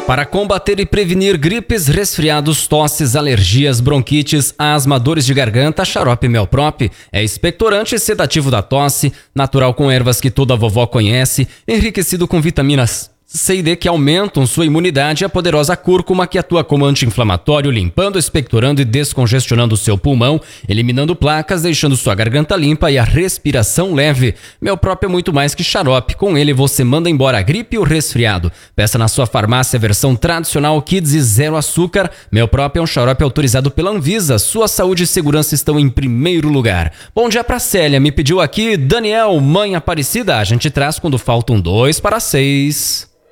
Para combater e prevenir gripes, resfriados, tosses, alergias, bronquites, asma, dores de garganta, Xarope Melprop é expectorante e sedativo da tosse, natural com ervas que toda vovó conhece, enriquecido com vitaminas C e D que aumentam sua imunidade e a poderosa cúrcuma que atua como anti-inflamatório, limpando, expectorando e descongestionando o seu pulmão, eliminando placas, deixando sua garganta limpa e a respiração leve. Melprop é muito mais que xarope. Com ele você manda embora a gripe e o resfriado. Peça na sua farmácia a versão tradicional Kids e zero açúcar. Melprop é um xarope autorizado pela Anvisa. Sua saúde e segurança estão em primeiro lugar. Bom dia pra Célia. Me pediu aqui Daniel, mãe Aparecida. A gente traz quando faltam 2 para 6.